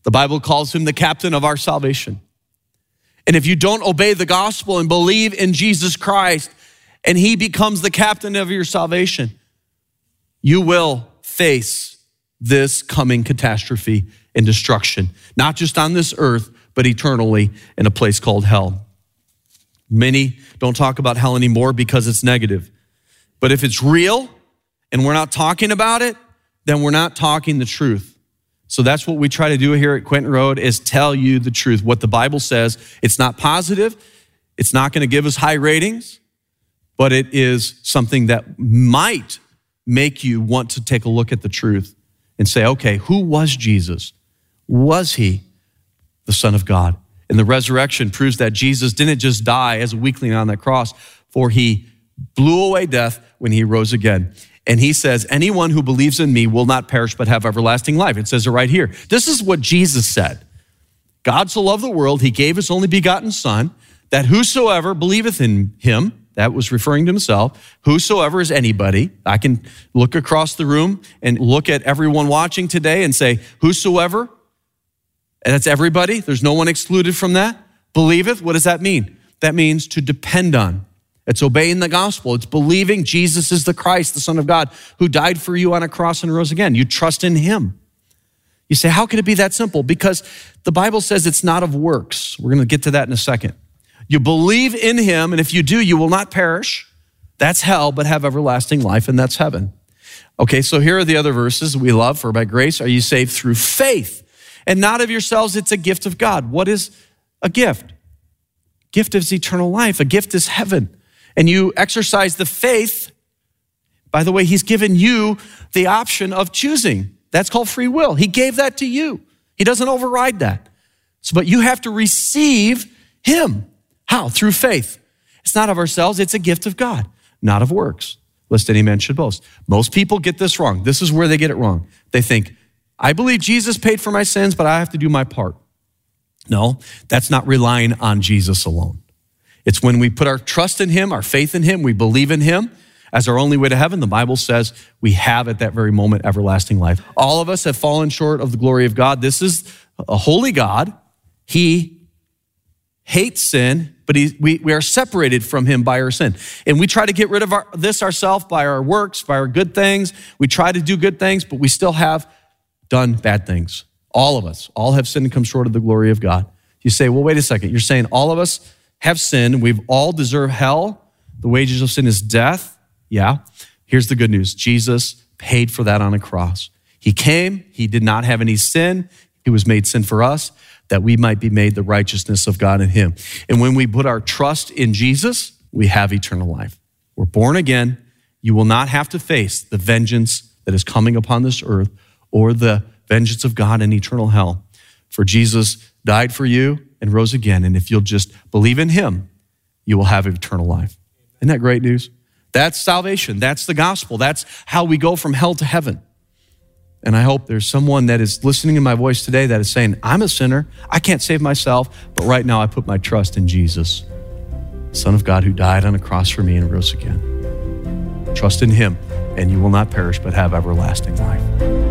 The Bible calls him the captain of our salvation. And if you don't obey the gospel and believe in Jesus Christ and he becomes the captain of your salvation, you will face this coming catastrophe and destruction, not just on this earth, but eternally in a place called hell. Many don't talk about hell anymore because it's negative. But if it's real and we're not talking about it, then we're not talking the truth. So that's what we try to do here at Quentin Road, is tell you the truth. What the Bible says, it's not positive. It's not going to give us high ratings, but it is something that might make you want to take a look at the truth and say, okay, who was Jesus? Was he the Son of God? And the resurrection proves that Jesus didn't just die as a weakling on that cross, for he blew away death when he rose again. And he says, anyone who believes in me will not perish but have everlasting life. It says it right here. This is what Jesus said. God so loved the world, he gave his only begotten Son, that whosoever believeth in him, that was referring to himself, whosoever is anybody. I can look across the room and look at everyone watching today and say, whosoever, and that's everybody. There's no one excluded from that. Believeth, what does that mean? That means to depend on. It's obeying the gospel. It's believing Jesus is the Christ, the Son of God, who died for you on a cross and rose again. You trust in him. You say, how can it be that simple? Because the Bible says it's not of works. We're going to get to that in a second. You believe in him, and if you do, you will not perish. That's hell, but have everlasting life, and that's heaven. Okay, so here are the other verses we love. For by grace are you saved through faith, and not of yourselves. It's a gift of God. What is a gift? Gift is eternal life. A gift is heaven. And you exercise the faith. By the way, he's given you the option of choosing. That's called free will. He gave that to you. He doesn't override that. But you have to receive him. How? Through faith. It's not of ourselves. It's a gift of God, not of works, lest any man should boast. Most people get this wrong. This is where they get it wrong. They think, I believe Jesus paid for my sins, but I have to do my part. No, that's not relying on Jesus alone. It's when we put our trust in him, our faith in him, we believe in him as our only way to heaven. The Bible says we have at that very moment everlasting life. All of us have fallen short of the glory of God. This is a holy God. He hates sin, but we are separated from him by our sin. And we try to get rid of this ourselves by our works, by our good things. We try to do good things, but we still have done bad things. All of us, all have sinned and come short of the glory of God. You say, well, wait a second. You're saying all of us have sinned. We've all deserved hell. The wages of sin is death. Yeah. Here's the good news. Jesus paid for that on a cross. He came. He did not have any sin. He was made sin for us, that we might be made the righteousness of God in him. And when we put our trust in Jesus, we have eternal life. We're born again. You will not have to face the vengeance that is coming upon this earth or the vengeance of God in eternal hell. For Jesus died for you and rose again. And if you'll just believe in him, you will have eternal life. Isn't that great news? That's salvation. That's the gospel. That's how we go from hell to heaven. And I hope there's someone that is listening to my voice today that is saying, I'm a sinner. I can't save myself. But right now I put my trust in Jesus, Son of God, who died on a cross for me and rose again. Trust in him and you will not perish, but have everlasting life.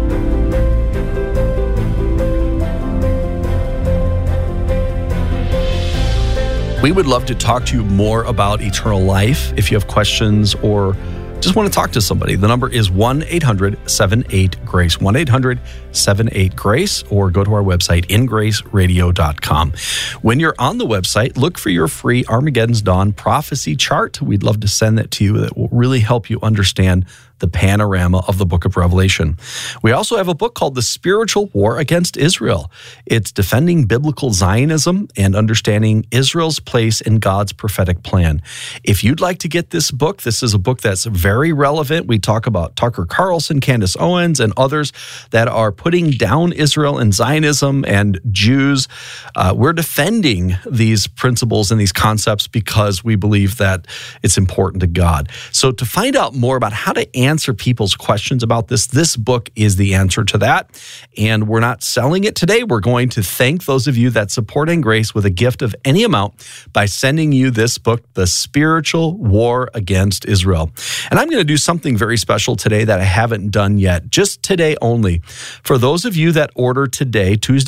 We would love to talk to you more about eternal life. If you have questions or just want to talk to somebody, the number is 1-800-78-GRACE, 1-800-78-GRACE, or go to our website, ingraceradio.com. When you're on the website, look for your free Armageddon's Dawn prophecy chart. We'd love to send that to you. That will really help you understand the panorama of the book of Revelation. We also have a book called The Spiritual War Against Israel. It's defending biblical Zionism and understanding Israel's place in God's prophetic plan. If you'd like to get this book, this is a book that's very relevant. We talk about Tucker Carlson, Candace Owens, and others that are putting down Israel and Zionism and Jews. We're defending these principles and these concepts because we believe that it's important to God. So to find out more about how to answer people's questions about this book is the answer to that. And we're not selling it today. We're going to thank those of you that support In Grace with a gift of any amount by sending you this book, The Spiritual War Against Israel. And I'm going to do something very special today that I haven't done yet, just today only. For those of you that order today, Tuesday